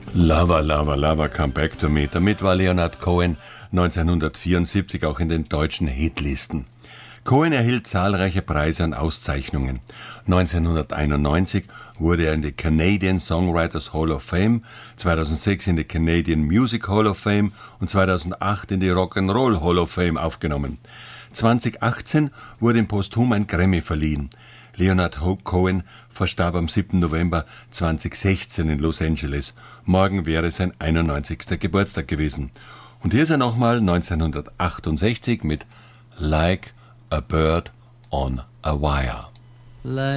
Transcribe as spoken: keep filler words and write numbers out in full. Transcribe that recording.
Lava, Lava, Lava, Come Back to Me. Damit war Leonard Cohen neunzehnhundertvierundsiebzig auch in den deutschen Hitlisten. Cohen erhielt zahlreiche Preise und Auszeichnungen. neunzehnhunderteinundneunzig wurde er in die Canadian Songwriters Hall of Fame, zweitausendsechs in die Canadian Music Hall of Fame und zweitausendacht in die Rock'n'Roll Hall of Fame aufgenommen. zweitausendachtzehn wurde ihm posthum ein Grammy verliehen. Leonard Cohen verstarb am siebten November zweitausendsechzehn in Los Angeles. Morgen wäre sein einundneunzigster Geburtstag gewesen. Und hier ist er nochmal neunzehnhundertachtundsechzig mit Like a Bird on a Wire. Like